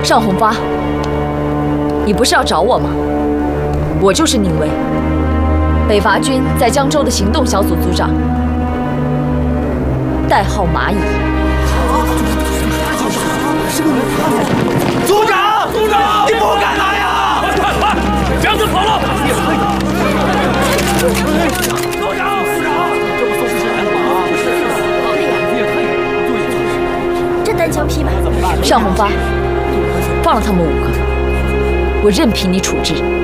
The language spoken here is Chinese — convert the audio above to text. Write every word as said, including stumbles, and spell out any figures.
尚红发，你不是要找我吗？我就是宁威，北伐军在江州的行动小组组长，代号蚂蚁。 组长，组长，你不敢来呀！快快快，娘子跑了！组长，组长，这不送出去来了吗？ 这单枪匹马， 尚红发，放了他们五个，我任凭你处置。